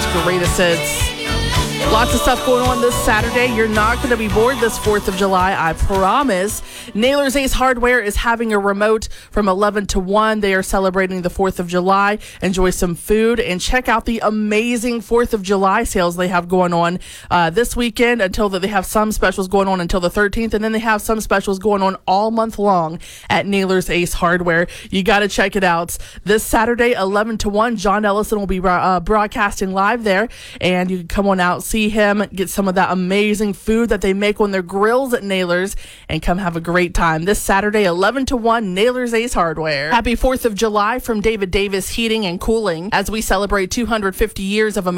greatest hits. Lots of stuff going on this Saturday. You're not going to be bored this 4th of July, I promise. Naylor's Ace Hardware is having a remote from 11 to 1. They are celebrating the 4th of July. Enjoy some food and check out the amazing 4th of July sales they have going on this weekend they have some specials going on until the 13th, and then they have some specials going on all month long at Naylor's Ace Hardware. You got to check it out. This Saturday, 11 to 1, John Ellison will be broadcasting live there, and you can come on out, see him, get some of that amazing food that they make on their grills at Naylor's, and come have a great time. This Saturday, 11 to 1, Naylor's Ace Hardware. Happy 4th of July from David Davis Heating and Cooling as we celebrate 250 years of American